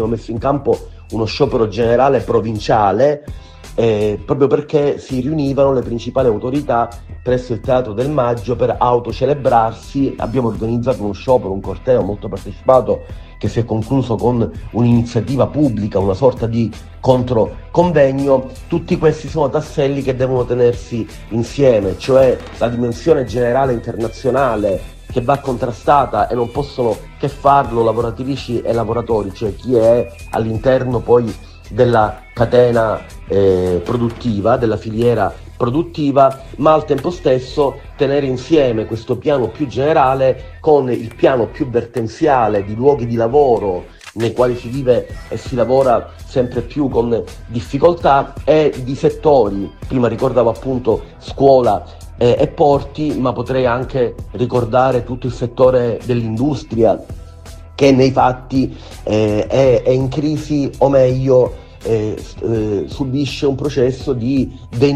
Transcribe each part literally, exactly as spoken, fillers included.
Abbiamo messo in campo uno sciopero generale provinciale eh, proprio perché si riunivano le principali autorità presso il Teatro del Maggio per autocelebrarsi. Abbiamo organizzato uno sciopero, un corteo molto partecipato che si è concluso con un'iniziativa pubblica, una sorta di controconvegno. Tutti questi sono tasselli che devono tenersi insieme, cioè la dimensione generale internazionale che va contrastata, e non possono che farlo lavoratrici e lavoratori, cioè chi è all'interno poi della catena eh, produttiva, della filiera produttiva, ma al tempo stesso tenere insieme questo piano più generale con il piano più vertenziale di luoghi di lavoro nei quali si vive e si lavora sempre più con difficoltà, e di settori. Prima ricordavo appunto scuola eh, e porti, ma potrei anche ricordare tutto il settore dell'industria che nei fatti eh, è, è in crisi, o meglio eh, eh, subisce un processo di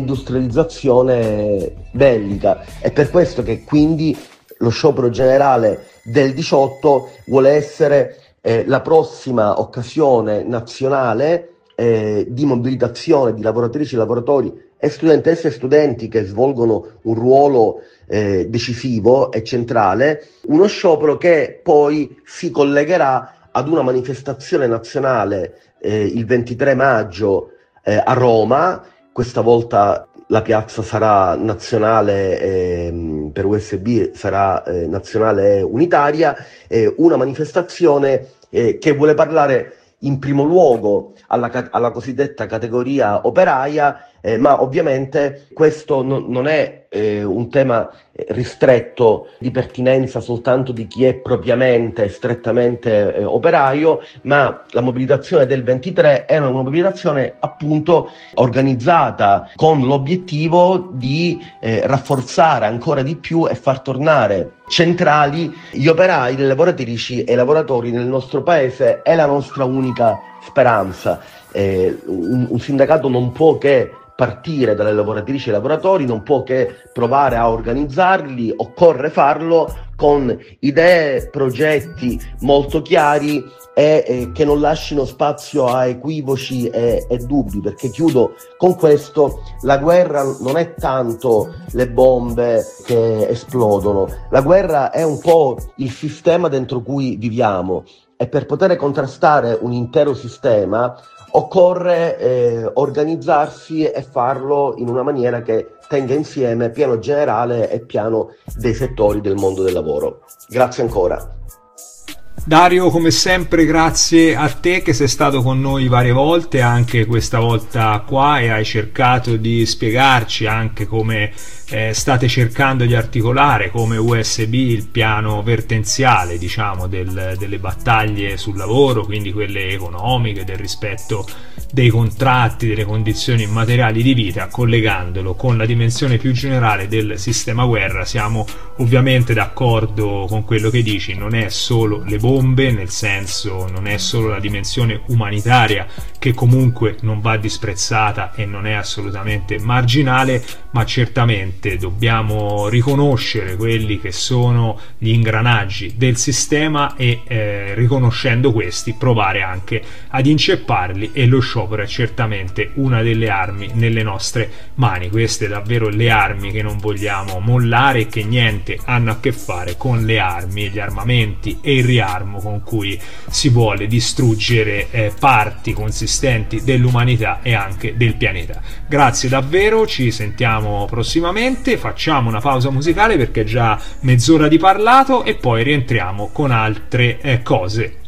deindustrializzazione bellica. È per questo che quindi lo sciopero generale del diciotto vuole essere eh, la prossima occasione nazionale eh, di mobilitazione di lavoratrici, lavoratori e studentesse e studenti che svolgono un ruolo eh, decisivo e centrale, uno sciopero che poi si collegherà ad una manifestazione nazionale eh, il ventitré maggio eh, a Roma. Questa volta la piazza sarà nazionale, eh, per U S B sarà eh, nazionale unitaria, eh, una manifestazione eh, che vuole parlare in primo luogo alla, alla cosiddetta categoria operaia, eh, ma ovviamente questo non, non è eh, un tema ristretto di pertinenza soltanto di chi è propriamente, strettamente eh, operaio, ma la mobilitazione del ventitré è una mobilitazione appunto organizzata con l'obiettivo di eh, rafforzare ancora di più e far tornare centrali gli operai, le lavoratrici e i lavoratori nel nostro paese. È la nostra unica speranza. Eh, un, un sindacato non può che partire dalle lavoratrici e lavoratori, non può che provare a organizzarli, occorre farlo con idee, progetti molto chiari e eh, che non lasciano spazio a equivoci e, e dubbi, perché chiudo con questo: la guerra non è tanto le bombe che esplodono, la guerra è un po' il sistema dentro cui viviamo, e per poter contrastare un intero sistema occorre eh, organizzarsi e farlo in una maniera che tenga insieme piano generale e piano dei settori del mondo del lavoro. Grazie ancora. Dario, come sempre grazie a te che sei stato con noi varie volte, anche questa volta qua, e hai cercato di spiegarci anche come eh, state cercando di articolare come U S B il piano vertenziale, diciamo, del, delle battaglie sul lavoro, quindi quelle economiche, del rispetto dei contratti, delle condizioni materiali di vita, collegandolo con la dimensione più generale del sistema guerra. Siamo ovviamente d'accordo con quello che dici, non è solo le bombe, nel senso non è solo la dimensione umanitaria che comunque non va disprezzata e non è assolutamente marginale, ma certamente dobbiamo riconoscere quelli che sono gli ingranaggi del sistema e eh, riconoscendo questi provare anche ad incepparli, e lo sciopero è certamente una delle armi nelle nostre mani. Queste davvero le armi che non vogliamo mollare e che niente hanno a che fare con le armi, gli armamenti e il riarmo con cui si vuole distruggere eh, parti consistenti dell'umanità e anche del pianeta. Grazie davvero, ci sentiamo prossimamente, facciamo una pausa musicale perché è già mezz'ora di parlato e poi rientriamo con altre eh, cose.